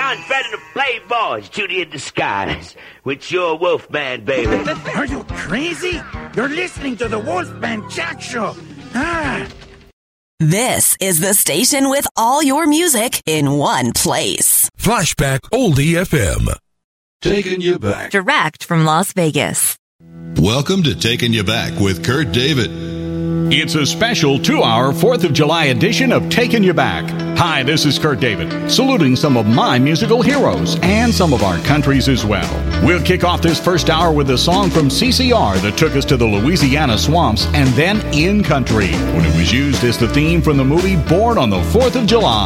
John Fred and the Playboys, Judy in Disguise, with your Wolfman, baby. Are you crazy? You're listening to the Wolfman Jack Show. This is the station with all your music in one place. Flashback Oldie FM. Taking you back. Direct from Las Vegas. Welcome to Taking You Back with Kurt David. It's a special 2-hour 4th of July edition of Taking You Back. Hi, this is Kurt David, saluting some of my musical heroes and some of our countries as well. We'll kick off this first hour with a song from CCR that took us to the Louisiana swamps and then in country when it was used as the theme from the movie Born on the 4th of July.